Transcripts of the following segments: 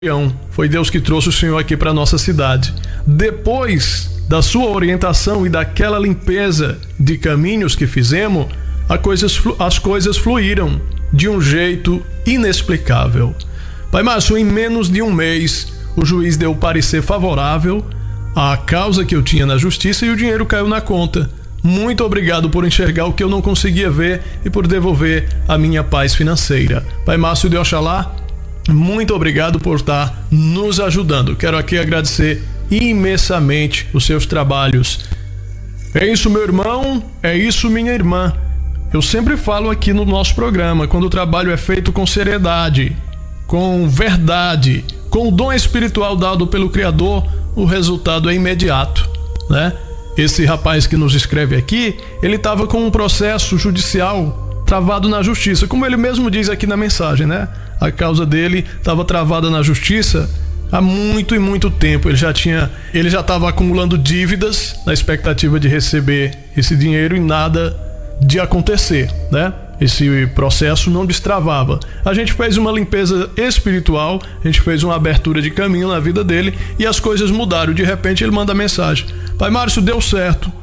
Foi Deus que trouxe o senhor aqui para nossa cidade. Depois da sua orientação e daquela limpeza de caminhos que fizemos, as coisas fluíram de um jeito inexplicável. Pai Márcio, em menos de um mês, o juiz deu parecer favorável à causa que eu tinha na justiça e o dinheiro caiu na conta. Muito obrigado por enxergar o que eu não conseguia ver e por devolver a minha paz financeira. Pai Márcio de Oxalá, muito obrigado por estar nos ajudando. Quero aqui agradecer imensamente os seus trabalhos. É isso, meu irmão, é isso, minha irmã. Eu sempre falo aqui no nosso programa, quando o trabalho é feito com seriedade, com verdade, com o dom espiritual dado pelo Criador, o resultado é imediato, né? Esse rapaz que nos escreve aqui, ele estava com um processo judicial travado na justiça, como ele mesmo diz aqui na mensagem, né? A causa dele estava travada na justiça há muito e muito tempo. Ele já estava acumulando dívidas na expectativa de receber esse dinheiro e nada de acontecer, né? Esse processo não destravava. A gente fez uma limpeza espiritual, a gente fez uma abertura de caminho na vida dele e as coisas mudaram. De repente ele manda mensagem: Pai Márcio, deu certo,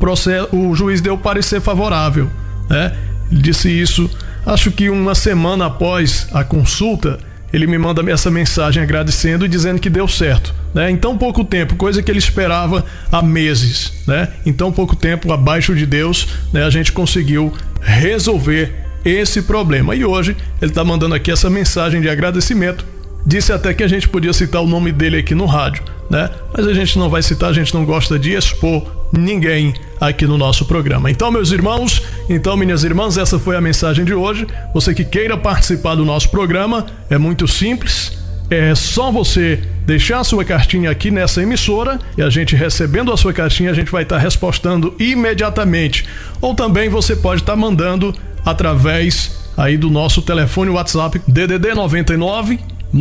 o juiz deu parecer favorável, né? Ele disse isso, acho que uma semana após a consulta, ele me manda essa mensagem agradecendo e dizendo que deu certo, né? Em tão pouco tempo, coisa que ele esperava há meses, né? Em tão pouco tempo, abaixo de Deus, né, a gente conseguiu resolver esse problema. E hoje ele está mandando aqui essa mensagem de agradecimento. Disse até que a gente podia citar o nome dele aqui no rádio, né? Mas a gente não vai citar, a gente não gosta de expor ninguém aqui no nosso programa. Então, meus irmãos, minhas irmãs, essa foi a mensagem de hoje. Você que queira participar do nosso programa, é muito simples. É só você deixar a sua cartinha aqui nessa emissora e a gente, recebendo a sua cartinha, a gente vai estar respostando imediatamente. Ou também você pode estar mandando através aí do nosso telefone WhatsApp DDD 99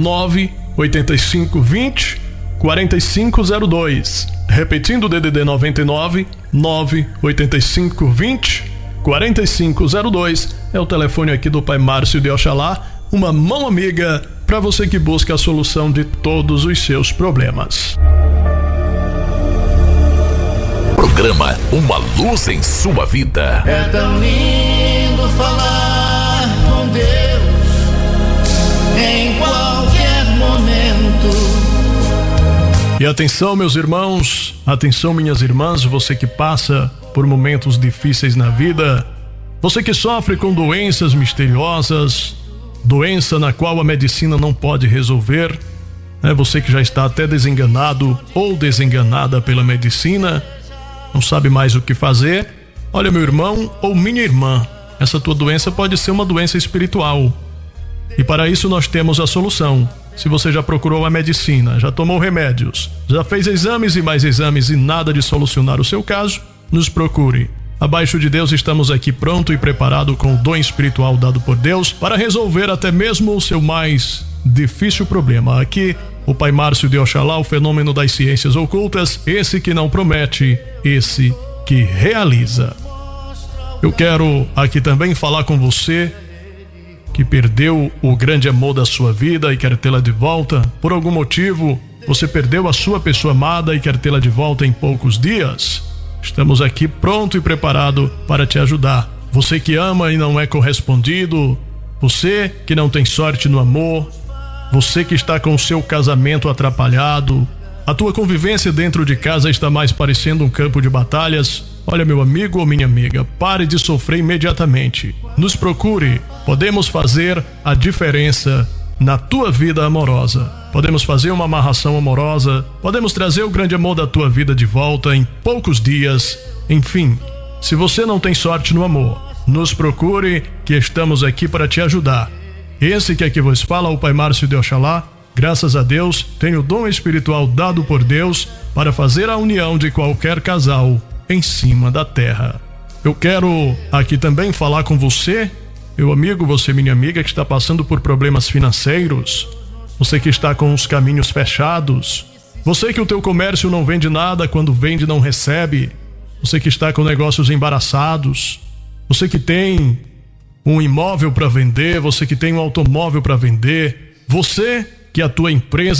985 20 4502. Repetindo, DDD 99 985 20 4502 é o telefone aqui do Pai Márcio de Oxalá, uma mão amiga para você que busca a solução de todos os seus problemas. Programa Uma Luz em Sua Vida. É tão lindo falar com Deus em qualquer momento. E atenção, meus irmãos, atenção, minhas irmãs, você que passa por momentos difíceis na vida, você que sofre com doenças misteriosas, doença na qual a medicina não pode resolver, né? Você que já está até desenganado ou desenganada pela medicina, não sabe mais o que fazer. Olha, meu irmão ou minha irmã, essa tua doença pode ser uma doença espiritual. E para isso nós temos a solução. Se você já procurou a medicina, já tomou remédios, já fez exames e mais exames e nada de solucionar o seu caso, nos procure. Abaixo de Deus estamos aqui pronto e preparado com o dom espiritual dado por Deus para resolver até mesmo o seu mais difícil problema. Aqui, o Pai Márcio de Oxalá, o fenômeno das ciências ocultas, esse que não promete, esse que realiza. Eu quero aqui também falar com você que perdeu o grande amor da sua vida e quer tê-la de volta. Por algum motivo, você perdeu a sua pessoa amada e quer tê-la de volta em poucos dias. Estamos aqui pronto e preparado para te ajudar. Você que ama e não é correspondido, você que não tem sorte no amor, você que está com o seu casamento atrapalhado, a tua convivência dentro de casa está mais parecendo um campo de batalhas. Olha, meu amigo ou minha amiga, pare de sofrer imediatamente. Nos procure. Podemos fazer a diferença na tua vida amorosa. Podemos fazer uma amarração amorosa. Podemos trazer o grande amor da tua vida de volta em poucos dias. Enfim, se você não tem sorte no amor, nos procure que estamos aqui para te ajudar. Esse que aqui vos fala, o Pai Márcio de Oxalá, graças a Deus, tem o dom espiritual dado por Deus para fazer a união de qualquer casal em cima da terra. Eu quero aqui também falar com você, meu amigo, você minha amiga, que está passando por problemas financeiros, você que está com os caminhos fechados, você que o teu comércio não vende nada, quando vende não recebe, você que está com negócios embaraçados, você que tem um imóvel para vender, você que tem um automóvel para vender, você que a tua empresa